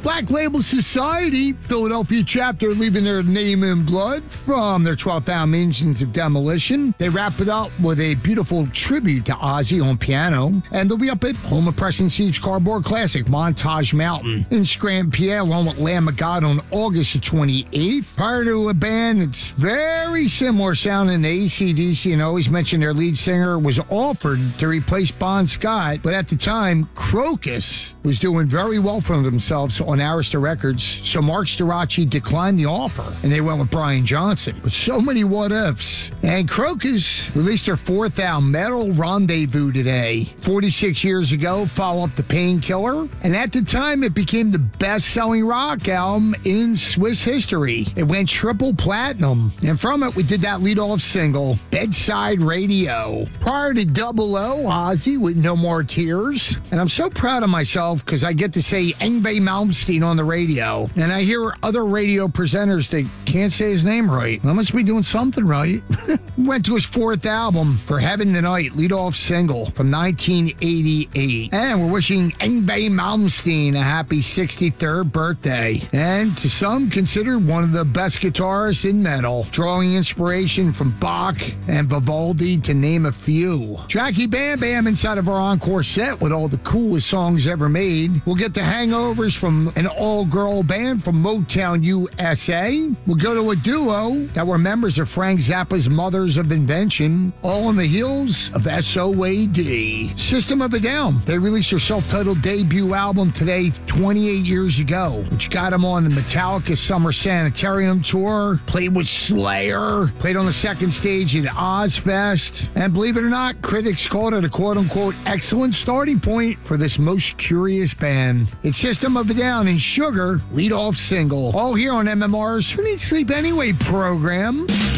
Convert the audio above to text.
Black Label Society, Philadelphia chapter, leaving their name in blood from their 12th album, Engines of Demolition. They wrap it up with a beautiful tribute to Ozzy on piano, and they'll be up at home of Preston Steve's Cardboard Classic, Montage Mountain, in Scranton, PA, along with Lamb of God on August the 28th. Prior to a band that's very similar sounding to AC/DC, and I always mention their lead singer was offered to replace Bon Scott, but at the time, Crocus was doing very well for themselves on Arista Records, so Mark Storace declined the offer, and they went with Brian Johnson. But so many what-ifs. And Crocus released their fourth album, Metal Rendezvous, today. 46 years ago, follow up to Painkiller, and at the time, it became the best-selling rock album in Swiss history. It went triple platinum, and from it, we did that lead-off single, Bedside Radio. Prior to Double O, Ozzy with No More Tears, and I'm so proud of myself because I get to say Yngwie Malmsteen on the radio, and I hear other radio presenters that can't say his name right. I must be doing something right. Went to his fourth album, For Heaven Tonight, lead-off single from 1988. And we're wishing Yngwie Malmsteen a happy 63rd birthday. And to some, considered one of the best guitarists in metal, drawing inspiration from Bach and Vivaldi, to name a few. Jackie Bam Bam inside of our encore set with all the coolest songs ever made. We'll get the Hangovers from an all-girl band from Motown, USA. We'll go to a duo that were members of Frank Zappa's Mothers of Invention, all on the heels of SOAD. System of a Down. They released their self-titled debut album today, 28 years ago, which got them on the Metallica Summer Sanitarium Tour, played with Slayer, played on the second stage at Ozfest, and believe it or not, critics called it a quote-unquote excellent starting point for this most curious band. It's System of a Down and Sugar, lead-off single. All here on MMR's Who Needs Sleep Anyway program.